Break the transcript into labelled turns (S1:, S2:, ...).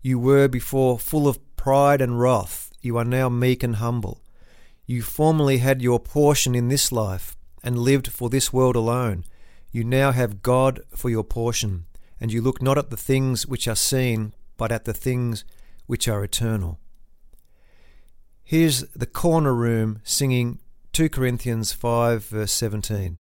S1: You were before full of pride and wrath. You are now meek and humble. You formerly had your portion in this life and lived for this world alone. You now have God for your portion, and you look not at the things which are seen, but at the things which are eternal. Here's the Corner Room singing 2 Corinthians 5 verse 17.